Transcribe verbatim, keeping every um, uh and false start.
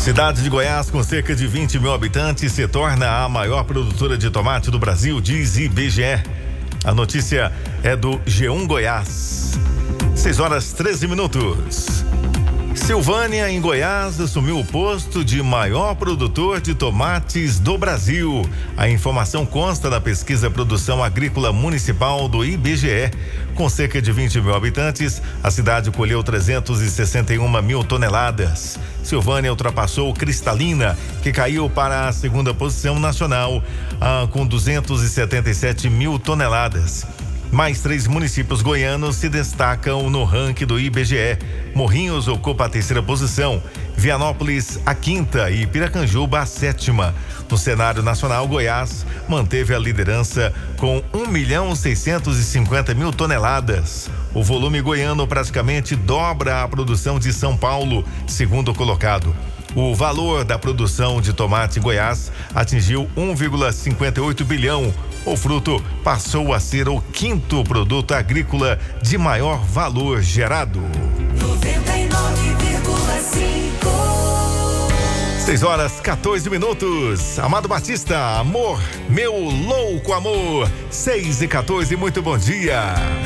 Cidade de Goiás, com cerca de vinte mil habitantes, se torna a maior produtora de tomate do Brasil, diz I B G E. A notícia é do G um Goiás. seis horas treze minutos. Silvânia, em Goiás, assumiu o posto de maior produtor de tomates do Brasil. A informação consta da pesquisa Produção Agrícola Municipal do I B G E. Com cerca de vinte mil habitantes, a cidade colheu trezentos e sessenta e uma mil toneladas. Silvânia ultrapassou Cristalina, que caiu para a segunda posição nacional, ah, com duzentos e setenta e sete mil toneladas. Mais três municípios goianos se destacam no ranking do I B G E. Morrinhos ocupa a terceira posição, Vianópolis a quinta e Piracanjuba a sétima. No cenário nacional, Goiás manteve a liderança com um milhão seiscentos e cinquenta mil toneladas. O volume goiano praticamente dobra a produção de São Paulo, segundo colocado. O valor da produção de tomate em Goiás atingiu um vírgula cinquenta e oito bilhão. O fruto passou a ser o quinto produto agrícola de maior valor gerado. noventa e nove vírgula cinco. seis horas quatorze minutos. Amado Batista, amor, meu louco amor. seis e quatorze, muito bom dia.